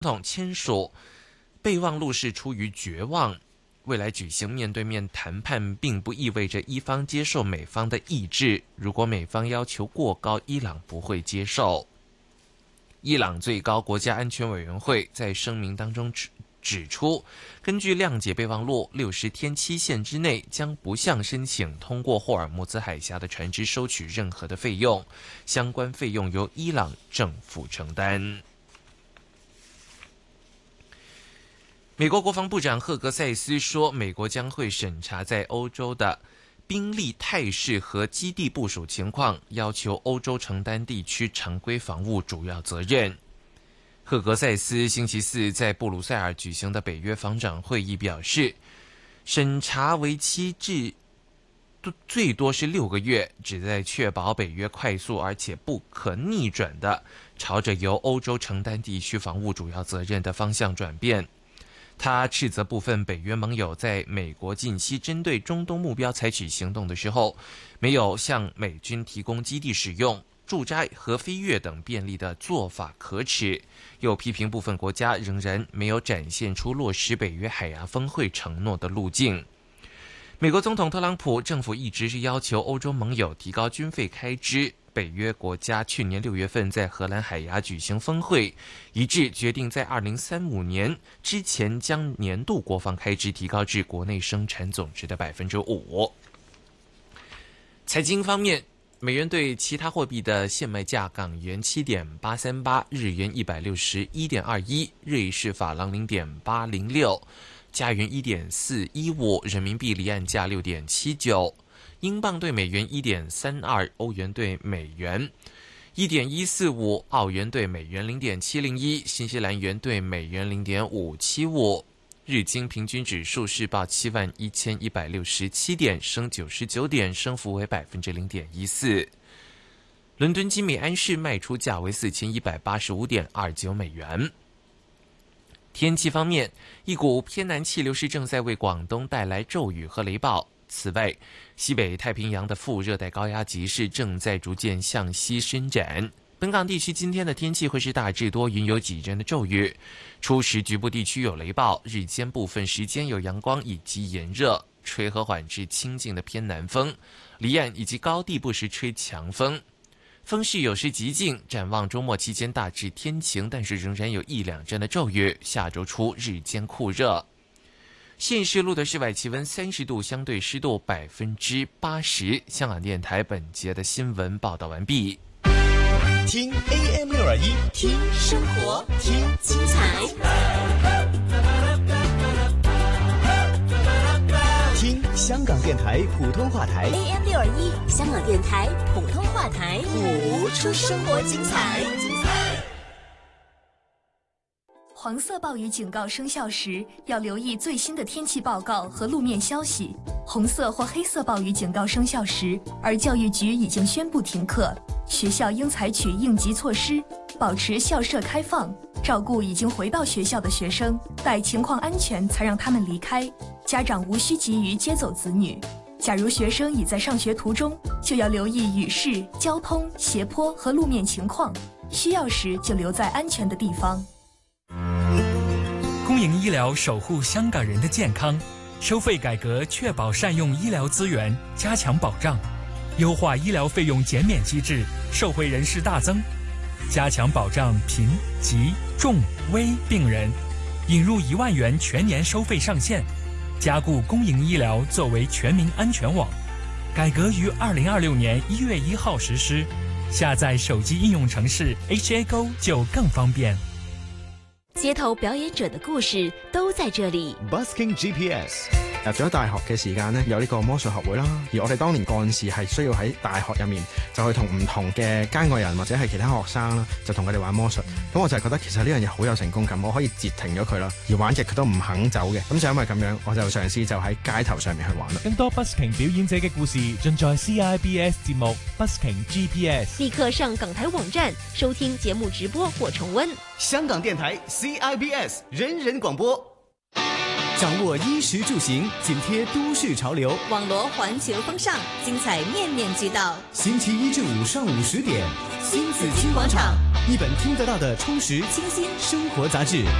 统签署备忘录是出于绝望。未来举行面对面谈判，并不意味着伊方接受美方的意志。如果美方要求过高，伊朗不会接受。伊朗最高国家安全委员会在声明当中指出，根据谅解备忘录，60天期限之内将不向申请通过霍尔木兹海峡的船只收取任何的费用，相关费用由伊朗政府承担。美国国防部长赫格塞斯说，美国将会审查在欧洲的兵力态势和基地部署情况，要求欧洲承担地区常规防务主要责任。赫格塞斯星期四在布鲁塞尔举行的北约防长会议表示，审查为期至最多是6个月，旨在确保北约快速而且不可逆转的朝着由欧洲承担地区防务主要责任的方向转变。他斥责部分北约盟友在美国近期针对中东目标采取行动的时候，没有向美军提供基地使用、驻扎和飞越等便利的做法可耻，又批评部分国家仍然没有展现出落实北约海牙峰会承诺的路径。美国总统特朗普政府一直是要求欧洲盟友提高军费开支。北约国家去年6月份在荷兰海牙举行峰会，一致决定在2035年之前将年度国防开支提高至国内生产总值的5%。财经方面，美元对其他货币的现卖价：港元7.838，日元161.21，瑞士法郎0.806，加元1.415，人民币离岸价6.79。英镑对美元1.32，欧元对美元1.145，澳元对美元0.701，新西兰元对美元0.575。日经平均指数是报71167点，升99点，升幅为0.14%。伦敦金每安士卖出价为4185.29美元。天气方面，一股偏南气流是正在为广东带来骤雨和雷暴。此外，西北太平洋的副热带高压脊是正在逐渐向西伸展。本港地区今天的天气会是大致多云，有几阵的骤雨，初时局部地区有雷暴，日间部分时间有阳光以及炎热，吹和缓至清劲的偏南风，离岸以及高地不时吹强风，风势有时极劲。展望周末期间大致天晴，但是仍然有1-2阵的骤雨，下周初日间酷热。现时录的室外气温30度，相对湿度80%。香港电台本节的新闻报道完毕。 听 AM621， 听生活，听精彩， 听香港电台普通话台 AM621，香港电台普通话台， 谱出生活精彩。 黄色暴雨警告生效时，要留意最新的天气报告和路面消息。红色或黑色暴雨警告生效时，而教育局已经宣布停课，学校应采取应急措施，保持校舍开放，照顾已经回到学校的学生，待情况安全才让他们离开。家长无需急于接走子女。假如学生已在上学途中，就要留意雨势、交通、斜坡和路面情况，需要时就留在安全的地方。 公营医疗守护香港人的健康，收费改革确保善用医疗资源，加强保障，优化医疗费用减免机制，受惠人士大增，加强保障贫、疾、重、危病人，引入1万元全年收费上限，加固公营医疗作为全民安全网。改革于2026年1月1号实施，下载手機應用程式 HA Go 就更方便。 街頭表演者的故事都在這裡。 Busking GPS。 入咗大學嘅時間呢，有呢個魔術學會啦，而我哋當年幹事係需要喺大學入面就去同唔同嘅街外人或者係其他學生啦，就同佢哋玩魔術。咁我就係覺得其實呢樣嘢好有成功感，我可以截停咗佢啦，而玩極佢都唔肯走嘅。咁就因為咁樣，我就嘗試就喺街頭上面去玩啦。 更多 Busking 表演者嘅故事盡在 CIBS 節目 Busking GPS。 立刻上港台網站收聽節目直播或重溫。 香港電台 CIBS 人人廣播。 掌握衣食住行，紧贴都市潮流， 网罗环球风尚，精彩面面俱到。 星期一至五上午10点，新紫金广场，一本听得到的充实清新生活杂志。